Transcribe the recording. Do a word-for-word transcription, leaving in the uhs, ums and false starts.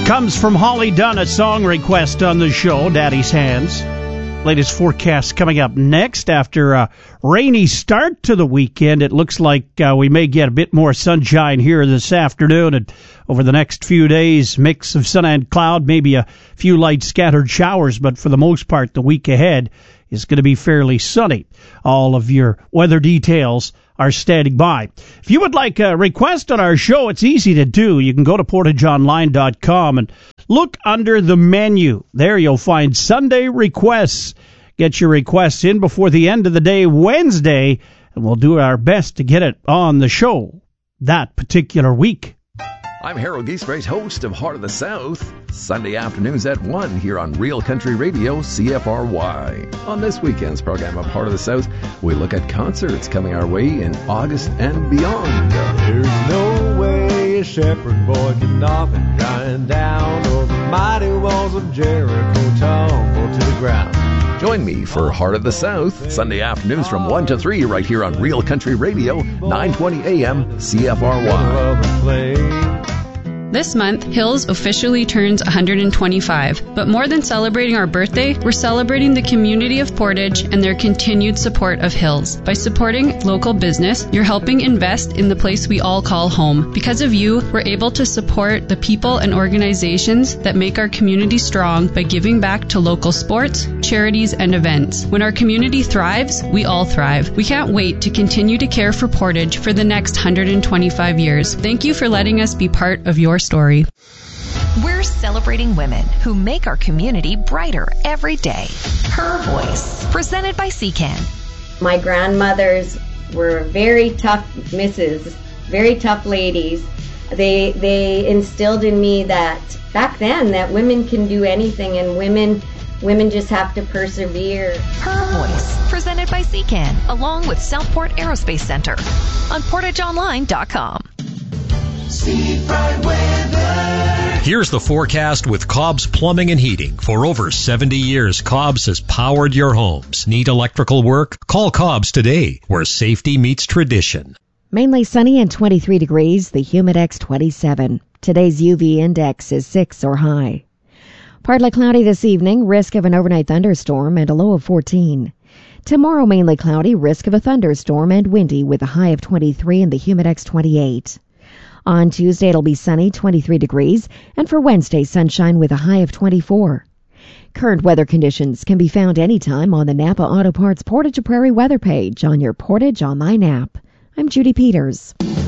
Comes from Holly Dunn, a song request on the show, Daddy's Hands. Latest forecast coming up next. After a rainy start to the weekend, it looks like uh, we may get a bit more sunshine here this afternoon and over the next few days. Mix of sun and cloud, maybe a few light scattered showers, but for the most part, the week ahead is going to be fairly sunny. All of your weather details are standing by. If you would like a request on our show, it's easy to do. You can go to portage online dot com and look under the menu. There you'll find Sunday requests. Get your requests in before the end of the day Wednesday, and we'll do our best to get it on the show that particular week. I'm Harold Giesbrecht, host of Heart of the South, Sunday afternoons at one here on Real Country Radio, C F R Y. On this weekend's program of Heart of the South, we look at concerts coming our way in August and beyond. There's no way a shepherd boy can knock a giant down, or the mighty walls of Jericho tumble to the ground. Join me for Heart of the South, Sunday afternoons from one to three right here on Real Country Radio, nine twenty A M, C F R Y. This month, Hills officially turns one hundred twenty-five. But more than celebrating our birthday, we're celebrating the community of Portage and their continued support of Hills. By supporting local business, you're helping invest in the place we all call home. Because of you, we're able to support the people and organizations that make our community strong by giving back to local sports, charities, and events. When our community thrives, we all thrive. We can't wait to continue to care for Portage for the next one hundred twenty-five years. Thank you for letting us be part of your story. We're celebrating women who make our community brighter every day. Her Voice, presented by C C A N. My grandmothers were very tough misses, very tough ladies. They they instilled in me that back then that women can do anything, and women women just have to persevere. Her Voice, presented by C C A N, along with Southport Aerospace Center on portage online dot com. Here's the forecast with Cobb's Plumbing and Heating. For over seventy years, Cobb's has powered your homes. Need electrical work? Call Cobb's today, where safety meets tradition. Mainly sunny and twenty-three degrees, the Humidex twenty-seven. Today's U V index is six or high. Partly cloudy this evening, risk of an overnight thunderstorm and a low of fourteen. Tomorrow mainly cloudy, risk of a thunderstorm and windy with a high of twenty-three and the Humidex twenty-eight. On Tuesday, it'll be sunny, twenty-three degrees, and for Wednesday, sunshine with a high of twenty-four. Current weather conditions can be found anytime on the Napa Auto Parts Portage Prairie weather page on your Portage Online app. I'm Judy Peters.